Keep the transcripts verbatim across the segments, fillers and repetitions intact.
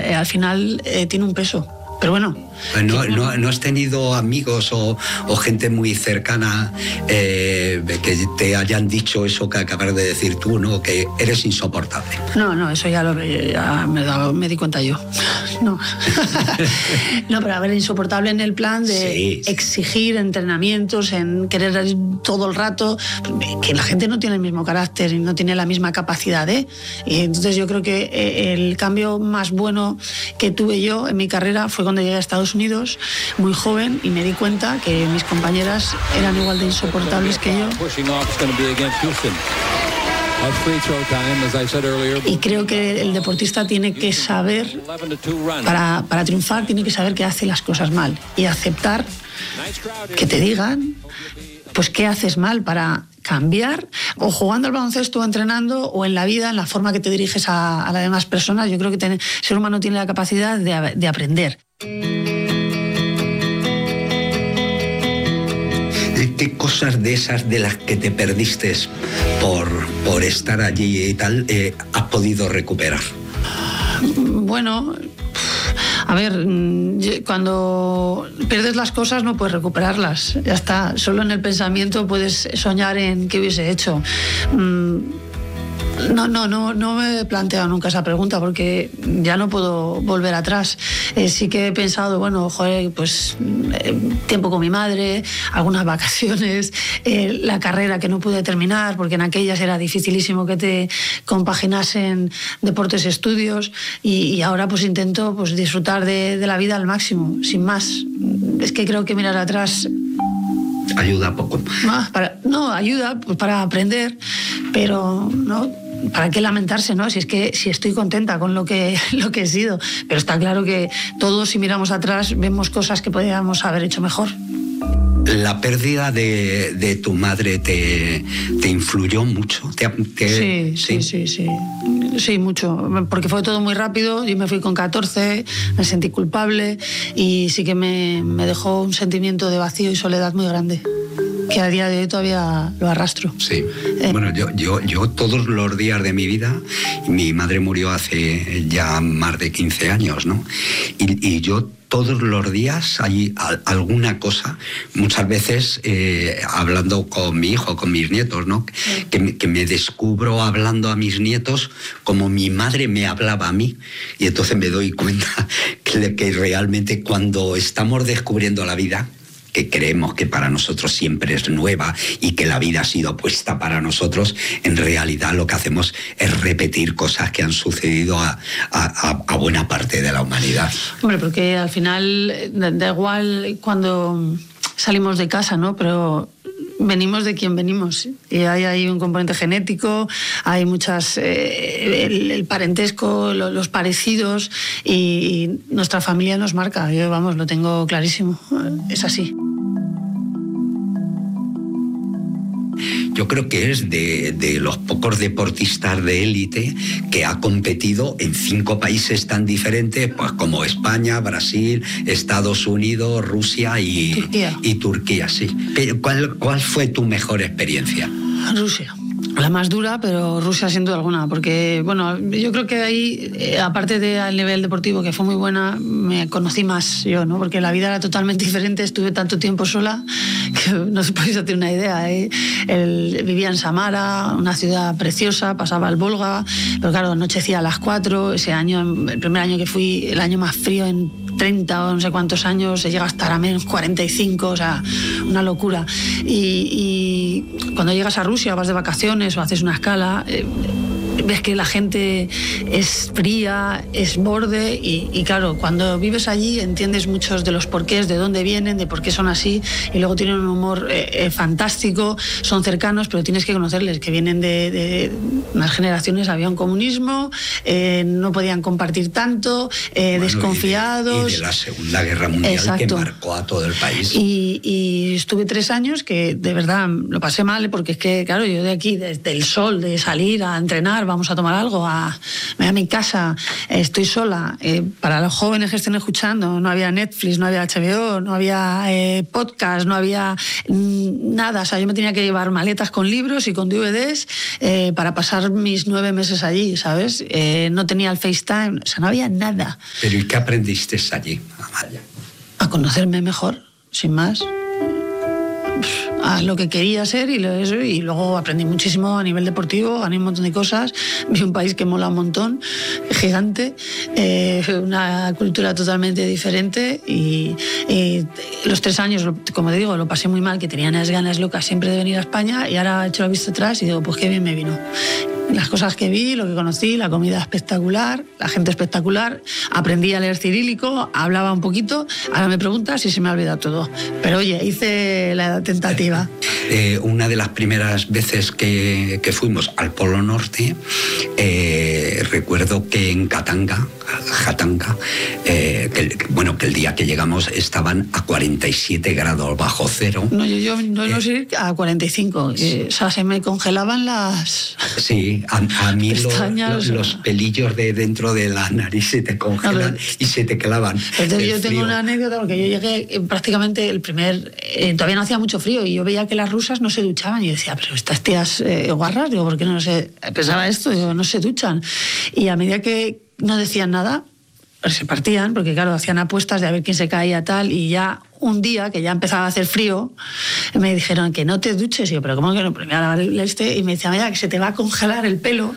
eh, al final eh, tiene un peso. Pero bueno... No, no, ¿No has tenido amigos o, o gente muy cercana eh, que te hayan dicho eso que acabas de decir tú, ¿no? Que eres insoportable? No, no, eso ya, lo, ya me, da, me di cuenta yo. No. No, pero a ver, insoportable en el plan de sí, sí. exigir entrenamientos, en querer todo el rato, que la gente no tiene el mismo carácter y no tiene la misma capacidad, ¿eh? Y entonces yo creo que el cambio más bueno que tuve yo en mi carrera fue cuando llegué a Estados Unidos, muy joven, y me di cuenta que mis compañeras eran igual de insoportables que yo. Y creo que el deportista tiene que saber, para, para triunfar, tiene que saber que hace las cosas mal y aceptar que te digan pues qué haces mal para cambiar, o jugando al baloncesto, o entrenando, o en la vida, en la forma que te diriges a, a las demás personas. Yo creo que el ser humano tiene la capacidad de, de aprender. ¿Qué cosas de esas de las que te perdiste por, por estar allí y tal eh, has podido recuperar? Bueno, a ver, cuando pierdes las cosas no puedes recuperarlas, ya está. Solo en el pensamiento puedes soñar en qué hubiese hecho. No, no, no, no me he planteado nunca esa pregunta porque ya no puedo volver atrás. Eh, sí que he pensado, bueno, joder, pues eh, tiempo con mi madre, algunas vacaciones, eh, la carrera que no pude terminar porque en aquellas era dificilísimo que te compaginasen deportes y estudios, y, y ahora pues intento pues disfrutar de, de la vida al máximo, sin más. Es que creo que mirar atrás ayuda poco. Ah, para, no, ayuda pues, para aprender, pero no, ¿para qué lamentarse, no? Si es que si estoy contenta con lo que, lo que he sido. Pero está claro que todos, si miramos atrás, vemos cosas que podríamos haber hecho mejor. ¿La pérdida de, de tu madre te, te influyó mucho? ¿Te, te, sí, sí, sí, sí, sí. Sí, mucho. Porque fue todo muy rápido. Yo me fui con catorce, me sentí culpable y sí que me, me dejó un sentimiento de vacío y soledad muy grande, que a día de hoy todavía lo arrastro. Sí. Eh. Bueno, yo, yo, yo todos los días de mi vida, mi madre murió hace ya más de quince años, ¿no? Y, y yo todos los días hay alguna cosa, muchas veces eh, hablando con mi hijo, con mis nietos, ¿no? Sí. Que, me, que me descubro hablando a mis nietos como mi madre me hablaba a mí, y entonces me doy cuenta que, que realmente cuando estamos descubriendo la vida, que creemos que para nosotros siempre es nueva y que la vida ha sido puesta para nosotros, en realidad lo que hacemos es repetir cosas que han sucedido a, a, a buena parte de la humanidad. Hombre, porque al final da igual cuando salimos de casa, ¿no? Pero venimos de quien venimos, y hay, hay un componente genético, hay muchas, eh, el, el parentesco, lo, los parecidos, y, y nuestra familia nos marca. Yo, vamos, lo tengo clarísimo, es así. Yo creo que es de, de los pocos deportistas de élite que ha competido en cinco países tan diferentes, pues como España, Brasil, Estados Unidos, Rusia y Turquía. Y Turquía, sí. Pero ¿cuál, cuál fue tu mejor experiencia? Rusia. La más dura, pero Rusia sin duda alguna, porque, bueno, yo creo que ahí, eh, aparte del nivel deportivo, que fue muy buena, me conocí más yo, ¿no? Porque la vida era totalmente diferente, estuve tanto tiempo sola que no os podéis hacer una idea, ¿eh? El, vivía en Samara, una ciudad preciosa, pasaba el Volga, pero claro, anochecía a las cuatro, ese año, el primer año que fui, el año más frío en treinta o no sé cuántos años, se llega a estar a menos cuarenta y cinco, o sea, una locura. Y, y cuando llegas a Rusia, vas de vacaciones o haces una escala, eh, ves que la gente es fría, es borde, y, y claro, cuando vives allí entiendes muchos de los porqués, de dónde vienen, de por qué son así, y luego tienen un humor eh, eh, fantástico, son cercanos, pero tienes que conocerles, que vienen de, de unas generaciones, había un comunismo, eh, no podían compartir tanto, eh, bueno, desconfiados. Y de, y de la Segunda Guerra Mundial. Exacto. Que marcó a todo el país. Y, y estuve tres años que de verdad lo pasé mal, porque es que, claro, yo de aquí, desde el sol, de salir a entrenar, vamos vamos a tomar algo, a, me voy a mi casa, eh, estoy sola. Eh, para los jóvenes que estén escuchando, no había Netflix, no había H B O, no había eh, podcast, no había mm, nada. O sea, yo me tenía que llevar maletas con libros y con D V Ds eh, para pasar mis nueve meses allí, ¿sabes? Eh, no tenía el FaceTime, o sea, no había nada. ¿Pero y qué aprendiste allí, Amalia? A conocerme mejor, sin más. A lo que quería ser y, lo, eso, y luego aprendí muchísimo a nivel deportivo, gané un montón de cosas, vi un país que mola un montón, gigante, eh, una cultura totalmente diferente y, y los tres años, como te digo, lo pasé muy mal, que tenía unas ganas locas siempre de venir a España y ahora he hecho la vista atrás y digo, pues qué bien me vino. Las cosas que vi, lo que conocí, la comida espectacular, la gente espectacular, aprendí a leer cirílico, hablaba un poquito, ahora me preguntas y se me ha olvidado todo. Pero oye, hice la tentativa. Eh, una de las primeras veces que, que fuimos al Polo Norte, eh, recuerdo que en Katanga, Jatanga, eh, que, bueno, que el día que llegamos estaban a cuarenta y siete grados bajo cero. No, yo, yo no, no sé, a cuarenta y cinco. Eh, o sea, se me congelaban las... Sí, a, a mí lo, lo, los pelillos de dentro de la nariz se te congelan no, y se te clavan. Entonces yo tengo una anécdota porque yo llegué eh, prácticamente el primer... Eh, todavía no hacía mucho frío y yo veía que las rusas no se duchaban y yo decía, pero estas tías eh, guarras, digo, ¿por qué no se... Pensaba esto, digo, no se duchan. Y a medida que no decían nada, se partían, porque claro, hacían apuestas de a ver quién se caía tal, y ya un día, que ya empezaba a hacer frío, me dijeron que no te duches, y yo, pero ¿cómo que no? Pero me iba a lavar el este, y me decían, mira, que se te va a congelar el pelo,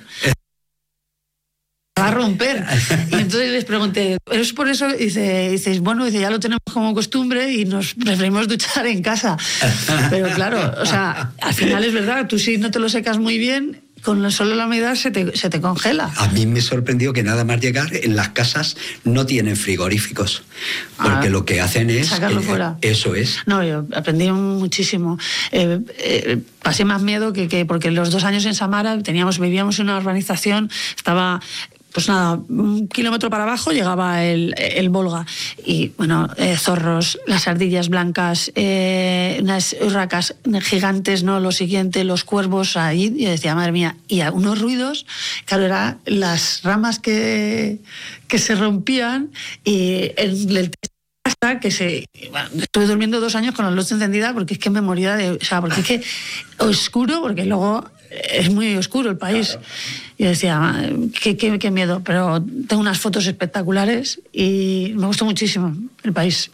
va a romper. Y entonces les pregunté, ¿es por eso? Y dice, dices, bueno, dice, ya lo tenemos como costumbre y nos preferimos duchar en casa. Pero claro, o sea, al final es verdad, tú si no te lo secas muy bien, con solo la humedad se te, se te congela. A mí me sorprendió que nada más llegar, en las casas no tienen frigoríficos, porque ah, lo que hacen es... sacarlo eh, fuera. Eso es. No, yo aprendí muchísimo. Eh, eh, pasé más miedo que, que... Porque los dos años en Samara teníamos, vivíamos en una urbanización, estaba... Pues nada, un kilómetro para abajo llegaba el, el Volga. Y bueno, eh, zorros, las ardillas blancas, eh, unas urracas gigantes, ¿no? Lo siguiente, los cuervos ahí. Y yo decía, madre mía, y unos ruidos, claro, eran las ramas que, que se rompían y el, el que se... Bueno, estuve durmiendo dos años con la luz encendida porque es que me moría de... O sea, porque es que oscuro, porque luego es muy oscuro el país. Y decía, qué, qué, qué miedo, pero tengo unas fotos espectaculares y me gustó muchísimo el país.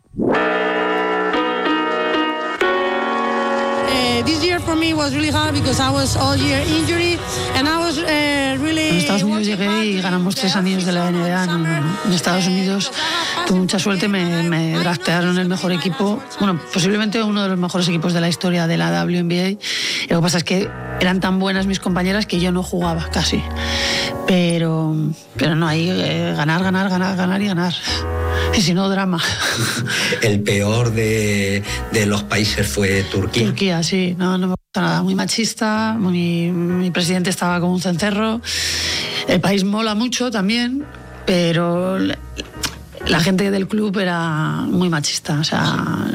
This year for me was really hard because I was all year injury and I was uh, really... En Estados Unidos llegué y ganamos tres anillos de la N B A. No, no, no. En Estados Unidos tuve mucha suerte, me, me draftearon el mejor equipo, bueno, posiblemente uno de los mejores equipos de la historia de la W N B A. Y lo que pasa es que eran tan buenas mis compañeras que yo no jugaba casi. Pero, pero no, ahí eh, ganar, ganar, ganar, ganar y ganar. Y si no, drama. El peor de, de los países fue Turquía. Turquía, sí. No, no me gusta nada. Muy machista. Mi, mi presidente estaba como un cencerro. El país mola mucho también, pero la, la gente del club era muy machista. O sea...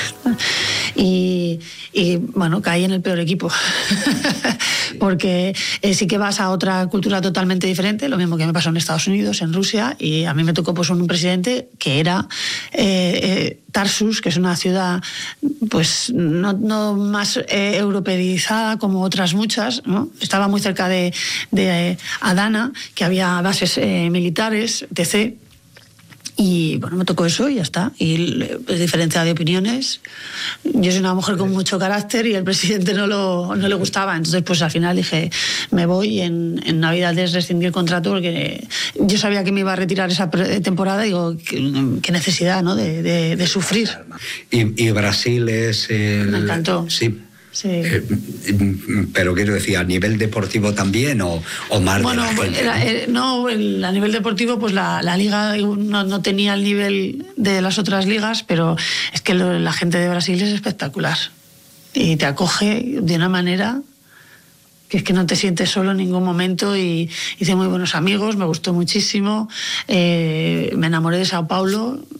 Y, y bueno, caí en el peor equipo. Porque eh, sí que vas a otra cultura totalmente diferente, lo mismo que me pasó en Estados Unidos, en Rusia, y a mí me tocó pues un presidente que era eh, eh, Tarsus, que es una ciudad pues no, no más eh, europeizada como otras muchas, ¿no? Estaba muy cerca de, de eh, Adana, que había bases eh, militares, etcétera. Y bueno, me tocó eso y ya está. Y pues, diferencia de opiniones. Yo soy una mujer con mucho carácter y el presidente no, lo, no le gustaba. Entonces, pues al final dije, me voy. En, en Navidades rescindí el contrato porque yo sabía que me iba a retirar esa temporada y digo, qué, qué necesidad, ¿no? De, de, de sufrir. Y, y Brasil es... El... Me encantó. Sí. Sí. Eh, pero quiero decir, ¿a nivel deportivo también o, o más bueno, de la gente? Era, era, no, el, a nivel deportivo, pues la, la liga no, no tenía el nivel de las otras ligas, pero es que lo, la gente de Brasil es espectacular y te acoge de una manera que es que no te sientes solo en ningún momento y hice muy buenos amigos, me gustó muchísimo, eh, me enamoré de Sao Paulo,